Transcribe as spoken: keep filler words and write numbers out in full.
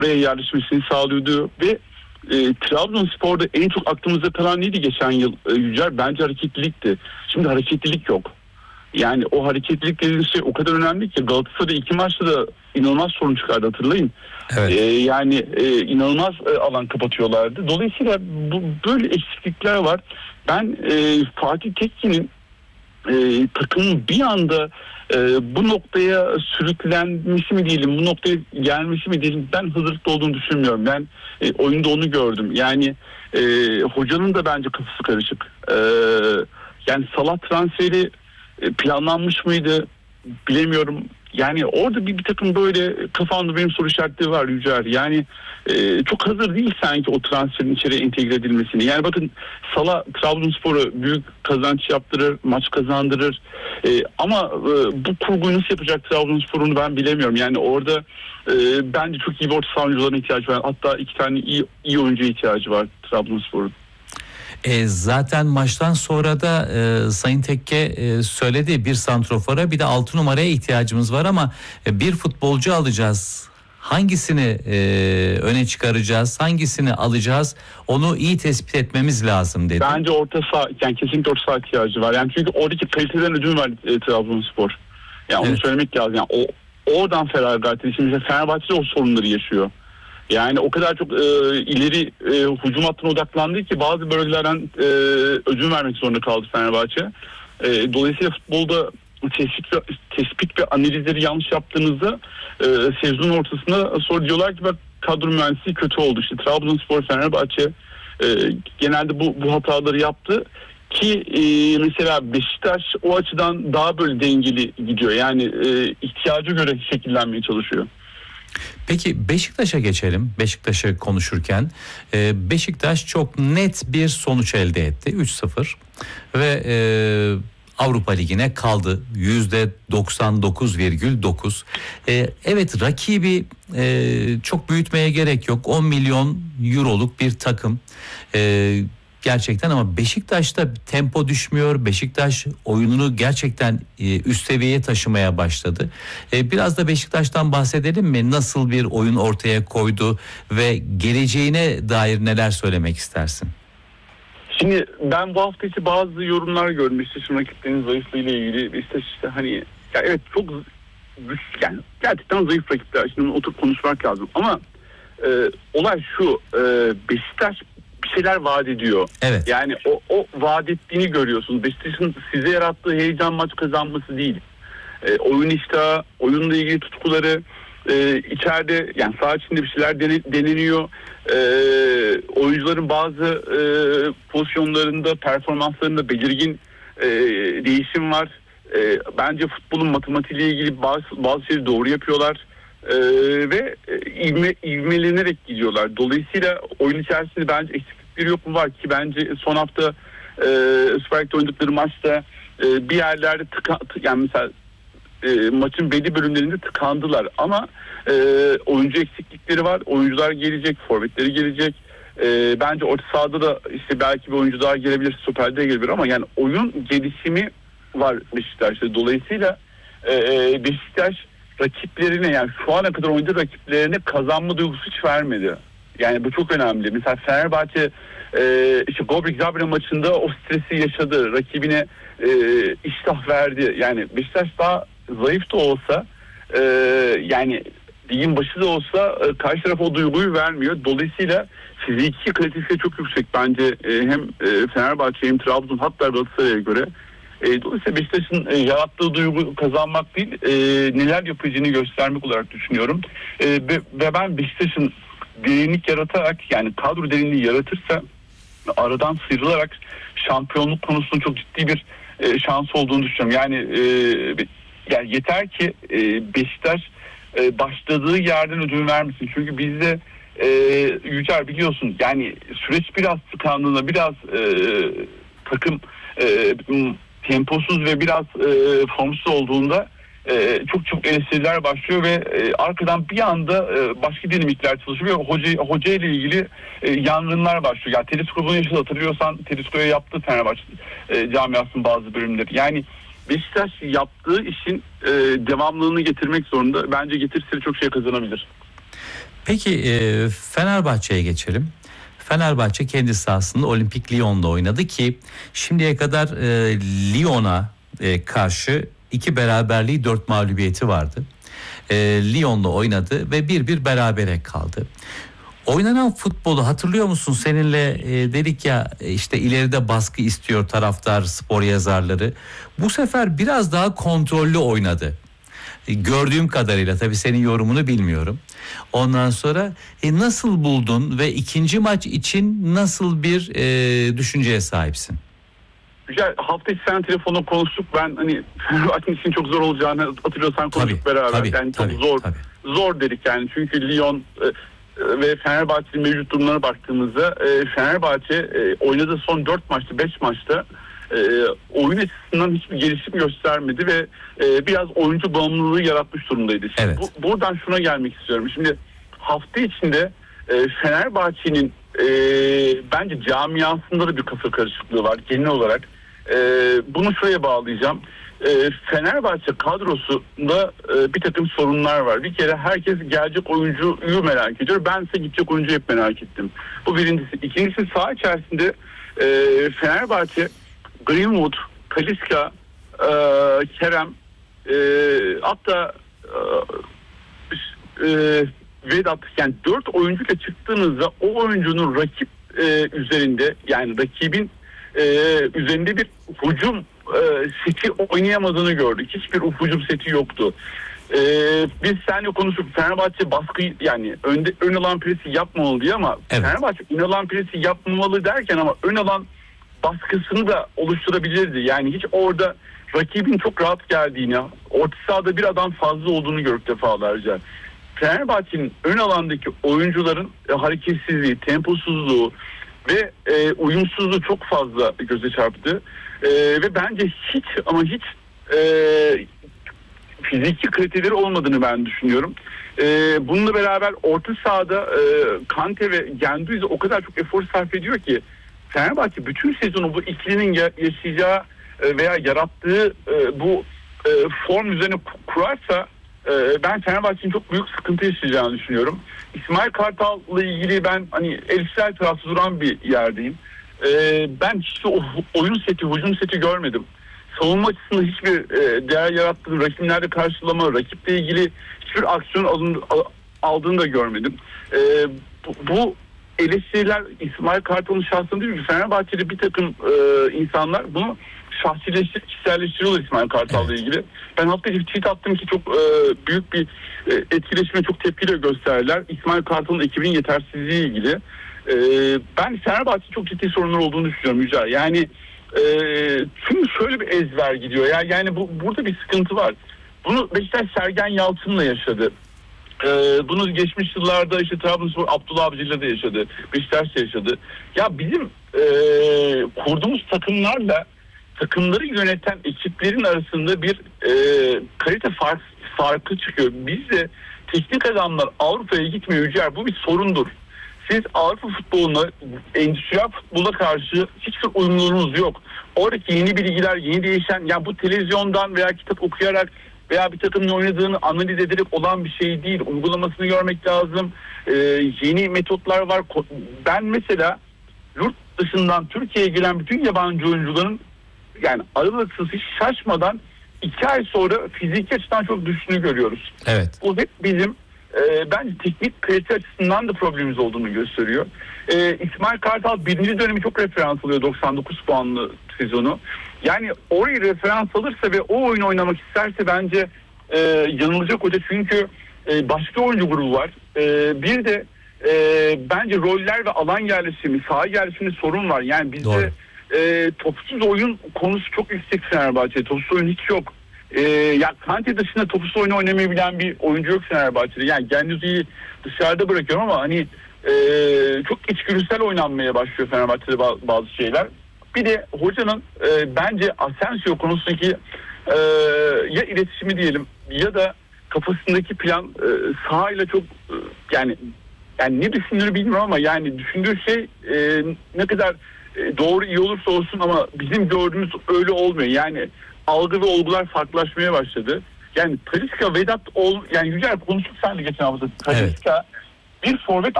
buraya yerleşmesini sağlıyordu ve e, Trabzonspor'da en çok aklımızda kalan neydi geçen yıl e, Yücel? Bence hareketlilikti. Şimdi hareketlilik yok. Yani o hareketlilik dediğiniz şey o kadar önemli ki Galatasaray'da iki maçta da inanılmaz sorun çıkardı, hatırlayın. Evet. Ee, yani e, inanılmaz e, alan kapatıyorlardı. Dolayısıyla bu, böyle eksiklikler var. Ben e, Fatih Tekke'nin e, takımın bir anda e, bu noktaya sürüklenmesi mi diyelim, bu noktaya gelmesi mi diyelim, ben hazırlıklı olduğunu düşünmüyorum. Ben e, oyunda onu gördüm. Yani e, hocanın da bence kafası karışık. E, yani Salah transferi planlanmış mıydı bilemiyorum. Yani orada bir, bir takım böyle kafamda benim soru işaretleri var Yücel. Yani e, çok hazır değil sanki o transferin içeri entegre edilmesini. Yani bakın Salah Trabzonspor'a büyük kazanç yaptırır, maç kazandırır. E, ama e, bu kurguyu nasıl yapacak Trabzonspor'unu ben bilemiyorum. Yani orada e, bence çok iyi bir orta saha oyuncularına ihtiyacı var. Hatta iki tane iyi, iyi oyuncuya ihtiyacı var Trabzonspor'un. E, zaten maçtan sonra da e, Sayın Tekke e, söyledi, bir santrofora bir de altı numaraya ihtiyacımız var ama e, bir futbolcu alacağız. Hangisini e, öne çıkaracağız, hangisini alacağız, onu iyi tespit etmemiz lazım dedi. Bence orta saha, yani kesinlikle orta saha ihtiyacı var. Yani çünkü oradaki kaliteden ödün var e, Trabzonspor. Yani evet. Onu söylemek lazım. Yani o oradan feragat ediyor. Şimdi Fenerbahçe o sorunları yaşıyor. Yani o kadar çok e, ileri e, hücum hattına odaklandı ki bazı bölgelerden e, ödün vermek zorunda kaldı Fenerbahçe. E, dolayısıyla futbolda tespit ve, tespit ve analizleri yanlış yaptığınızda e, sezonun ortasında sonra diyorlar ki bak kadro mühendisliği kötü oldu. İşte Trabzonspor, Fenerbahçe e, genelde bu, bu hataları yaptı ki e, mesela Beşiktaş o açıdan daha böyle dengeli gidiyor. Yani e, ihtiyaca göre şekillenmeye çalışıyor. Peki Beşiktaş'a geçelim. Beşiktaş'ı konuşurken Beşiktaş çok net bir sonuç elde etti. üç sıfır ve e, Avrupa Ligi'ne kaldı. yüzde doksan dokuz virgül dokuz. E, evet, rakibi e, çok büyütmeye gerek yok. on milyon euroluk bir takım. E, Gerçekten ama Beşiktaş'ta tempo düşmüyor. Beşiktaş oyununu gerçekten üst seviyeye taşımaya başladı. Biraz da Beşiktaş'tan bahsedelim mi? Nasıl bir oyun ortaya koydu ve geleceğine dair neler söylemek istersin? Şimdi ben bu hafta içi bazı yorumlar gördüm. Beşiktaş'ın rakiplerinin zayıflığıyla ilgili. Beşiktaş işte hani ya evet çok yani gerçekten zayıf rakipler. Şimdi oturup konuşmak lazım. Ama e, olay şu. E, Beşiktaş bir şeyler vaat ediyor. Evet. Yani o, o vaat ettiğini görüyorsunuz. Beşiktaş'ın size yarattığı heyecan maç kazanması değil. E, oyun iştahı, oyunla ilgili tutkuları, e, içeride yani saha içinde bir şeyler deneniyor. E, oyuncuların bazı e, pozisyonlarında, performanslarında belirgin e, değişim var. E, bence futbolun matematiğiyle ilgili bazı, bazı şeyleri doğru yapıyorlar. Ee, ve ivme, ivmelenerek gidiyorlar. Dolayısıyla oyun içerisinde bence eksiklikleri yok mu var ki bence son hafta e, Süper Lig'de oynadıkları maçta e, bir yerlerde tıka, yani mesela e, maçın belli bölümlerinde tıkandılar ama e, oyuncu eksiklikleri var. Oyuncular gelecek, forvetleri gelecek. E, bence orta sahada da işte belki bir oyuncu daha gelebilir, Süper Lig'de gelebilir ama yani oyun gelişimi var Beşiktaş'ta. Dolayısıyla e, Beşiktaş rakiplerine yani şu ana kadar oynadığı rakiplerine kazanma duygusu hiç vermedi. Yani bu çok önemli. Mesela Fenerbahçe e, işte Gobrik Zabre maçında o stresi yaşadı. Rakibine e, iştah verdi. Yani Beşiktaş daha zayıf da olsa e, yani ligin başı da olsa e, karşı tarafa o duyguyu vermiyor. Dolayısıyla fiziki kalitesi çok yüksek bence e, hem e, Fenerbahçe hem Trabzon hatta Galatasaray'a göre. E, dolayısıyla Beşiktaş'ın e, yarattığı duygu kazanmak değil, e, neler yapacağını göstermek olarak düşünüyorum. E, ve, ve ben Beşiktaş'ın derinlik yaratarak yani kadro derinliği yaratırsa aradan sıyrılarak şampiyonluk konusunda çok ciddi bir e, şans olduğunu düşünüyorum. Yani, e, yani yeter ki e, Beşiktaş e, başladığı yerden ödün vermesin. Çünkü bizde e, Yücel biliyorsun yani süreç biraz tıkandığında biraz e, takım e, temposuz ve biraz e, formsuz olduğunda e, çok çok eleştiriler başlıyor ve e, arkadan bir anda e, başka dinamikler çalışıyor ve hoca, hoca ile ilgili e, yangınlar başlıyor. Yani Teleskop'un yaşadığı hatırlıyorsan Teleskop'a yaptı Fenerbahçe e, camiasının bazı bölümleri. Yani Beşiktaş yaptığı işin e, devamlılığını getirmek zorunda. Bence getirse çok şey kazanabilir. Peki e, Fenerbahçe'ye geçelim. Fenerbahçe kendi sahasında Olimpik Lyon'la oynadı ki şimdiye kadar e, Lyon'a e, karşı iki beraberliği dört mağlubiyeti vardı. E, Lyon'la oynadı ve bir bir berabere kaldı. Oynanan futbolu hatırlıyor musun? Seninle e, dedik ya işte ileride baskı istiyor taraftar, spor yazarları. Bu sefer biraz daha kontrollü oynadı. E, gördüğüm kadarıyla, tabii senin yorumunu bilmiyorum. Ondan sonra e, nasıl buldun ve ikinci maç için nasıl bir e, düşünceye sahipsin? Güzel. Hafta içi sen telefonla konuştuk. Ben hani Fenerbahçe'nin için çok zor olacağını hatırlıyorsan konuştuk Tabii, beraber. tabii, yani tabii, çok zor tabii. zor dedik yani. Çünkü Lyon e, ve Fenerbahçe'nin mevcut durumlarına baktığımızda e, Fenerbahçe e, oynadığı son dört maçta beş maçta e, oyun açısından hiçbir gelişim göstermedi ve e, biraz oyuncu bağımlılığı yaratmış durumdaydı. Şimdi Evet. bu, buradan şuna gelmek istiyorum. Şimdi hafta içinde e, Fenerbahçe'nin e, bence camiasında da bir kafa karışıklığı var genel olarak. E, bunu şuraya bağlayacağım. E, Fenerbahçe kadrosunda e, bir takım sorunlar var. Bir kere herkes gelecek oyuncuyu merak ediyor. Ben ise gidecek oyuncuyu hep merak ettim. Bu birincisi. İkincisi saha içerisinde e, Fenerbahçe, Greenwood, Talisca, e, Kerem, e, hatta e, e, Vedat, yani dört oyuncuyla çıktığınızda o oyuncunun rakip e, üzerinde, yani rakibin e, üzerinde bir hücum e, seti oynayamadığını gördük. Hiçbir hücum seti yoktu. E, biz seninle konuştuk. Fenerbahçe baskı, yani önde, ön alan presi yapmamalı diye, ama Evet. Fenerbahçe ön alan presi yapmamalı derken ama ön alan baskısını da oluşturabilirdi. Yani hiç orada rakibin çok rahat geldiğini, orta sahada bir adam fazla olduğunu gördük defalarca. Fenerbahçe'nin ön alandaki oyuncuların e, hareketsizliği, temposuzluğu ve e, uyumsuzluğu çok fazla göze çarptı. E, ve bence hiç ama hiç e, fiziki kriterleri olmadığını ben düşünüyorum. E, bununla beraber orta sahada e, Kante ve Gendouzi o kadar çok efor sarf ediyor ki Fenerbahçe bütün sezonu bu ikilinin yaşayacağı e, veya yarattığı e, bu e, form üzerine kurarsa e, ben Fenerbahçe'nin çok büyük sıkıntı yaşayacağını düşünüyorum. İsmail Kartal'la ilgili ben hani eleştirel tarafta duran bir yerdeyim. E, ben hiç o oyun seti, hücum seti görmedim. Savunma açısından hiçbir e, değer yarattığını, rakimlerde karşılama, rakiple ilgili hiçbir aksiyon alın, aldığını da görmedim. E, bu, bu eleştiriler İsmail Kartal'ın şahsında değil ki Fenerbahçe'de bir takım e, insanlar bunu şahsileştirip kişiselleştiriyorlar İsmail Kartal'la evet. ilgili. Ben hafta bir tweet attım ki çok e, büyük bir e, etkileşime çok tepkiyle gösterdiler. İsmail Kartal'ın ekibinin yetersizliği ilgili. E, ben Fenerbahçe çok ciddi sorunlar olduğunu düşünüyorum Yücel. Yani e, çünkü şöyle bir ezber gidiyor. Yani, yani bu burada bir sıkıntı var. Bunu Beşiktaş Sergen Yalçın'la yaşadı. Ee, bunu geçmiş yıllarda işte Trabzonspor Abdullah Avcı'yla da yaşadı. Beşiktaş da yaşadı. Ya bizim e, kurduğumuz takımlarla takımları yöneten ekiplerin arasında bir e, kalite fark, farkı çıkıyor. Biz de teknik adamlar Avrupa'ya gitmiyor Yücel. Bu bir sorundur. Siz Avrupa futboluna, endüstriyel futbola karşı hiçbir uyumluluğunuz yok. Oradaki yeni bilgiler, yeni değişen, ya bu televizyondan veya kitap okuyarak veya bir takımın oynadığını analiz ederek olan bir şey değil. Uygulamasını görmek lazım. Ee, yeni metotlar var. Ben mesela yurt dışından Türkiye'ye gelen bütün yabancı oyuncuların yani aralıksız hiç şaşmadan iki ay sonra fiziki açıdan çok düştüğünü görüyoruz. Evet. Bu hep bizim e, bence teknik kalite açısından da problemimiz olduğunu gösteriyor. E, İsmail Kartal birinci dönemi çok referans alıyor, doksan dokuz puanlı sezonu. Yani orayı referans alırsa ve o oyunu oynamak isterse bence e, yanılacak hoca, çünkü e, başka oyuncu grubu var. E, bir de e, bence roller ve alan yerleşimi, saha yerleşiminde sorun var. Yani bizde e, topsuz oyun konusu çok yüksek Fenerbahçe'de. Topsuz oyun hiç yok. E, ya Kante dışında topsuz oyunu oynamayı bilen bir oyuncu yok Fenerbahçe'de. Yani Gendouzi'yi dışarıda bırakıyorum ama hani e, çok içgüdüsel oynanmaya başlıyor Fenerbahçe'de bazı şeyler. Bir de hocanın e, bence Asensio konusundaki e, ya iletişimi diyelim ya da kafasındaki plan e, sahayla çok e, yani yani ne düşündüğünü bilmiyorum ama yani düşündüğü şey e, ne kadar e, doğru iyi olursa olsun ama bizim gördüğümüz öyle olmuyor. Yani algı ve olgular farklılaşmaya başladı. Yani Talisca, Vedat ol, yani Yücel konuştuk seninle geçen hafta. Talisca, bir forvet